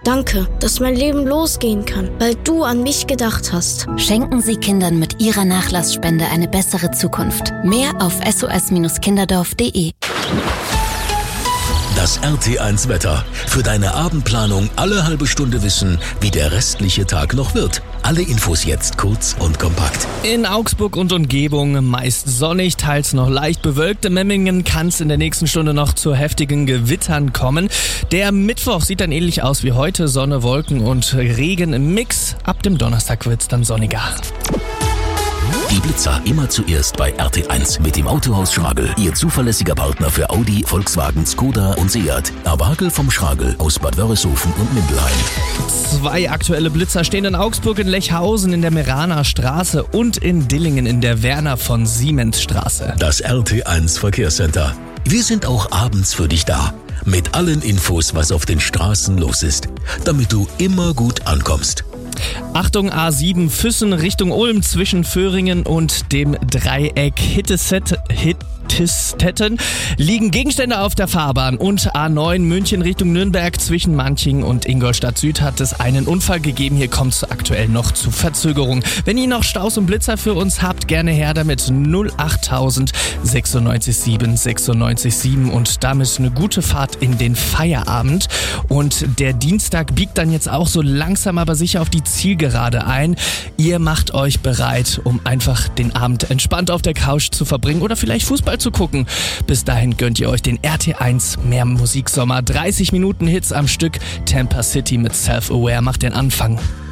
Danke, dass mein Leben losgehen kann, weil du an mich gedacht hast. Schenken Sie Kindern mit Ihrer Nachlassspende eine bessere Zukunft. Mehr auf sos-kinderdorf.de. Das RT1 Wetter. Für deine Abendplanung alle halbe Stunde wissen, wie der restliche Tag noch wird. Alle Infos jetzt kurz und kompakt. In Augsburg und Umgebung meist sonnig, teils noch leicht bewölkt. In Memmingen kann es in der nächsten Stunde noch zu heftigen Gewittern kommen. Der Mittwoch sieht dann ähnlich aus wie heute. Sonne, Wolken und Regen im Mix. Ab dem Donnerstag wird es dann sonniger. Die Blitzer immer zuerst bei RT1 mit dem Autohaus Schragel. Ihr zuverlässiger Partner für Audi, Volkswagen, Skoda und Seat. Abagel vom Schragel aus Bad Wörishofen und Mindelheim. 2 aktuelle Blitzer stehen in Augsburg in Lechhausen in der Meraner Straße und in Dillingen in der Werner von Siemens Straße. Das RT1 Verkehrscenter. Wir sind auch abends für dich da. Mit allen Infos, was auf den Straßen los ist. Damit du immer gut ankommst. Achtung, A7 Füssen Richtung Ulm zwischen Föhringen und dem Dreieck Hittestetten liegen Gegenstände auf der Fahrbahn und A9 München Richtung Nürnberg zwischen Manching und Ingolstadt Süd hat es einen Unfall gegeben. Hier kommt es aktuell noch zu Verzögerung. Wenn ihr noch Staus und Blitzer für uns habt, gerne her damit 08000 96 7 96 7 und damit eine gute Fahrt in den Feierabend. Und der Dienstag biegt dann jetzt auch so langsam aber sicher auf die Zielgerade ein. Ihr macht euch bereit, um einfach den Abend entspannt auf der Couch zu verbringen oder vielleicht Fußball zu gucken. Bis dahin gönnt ihr euch den RT1 Mehr Musiksommer. 30 Minuten Hits am Stück. Tampa City mit Self-Aware macht den Anfang.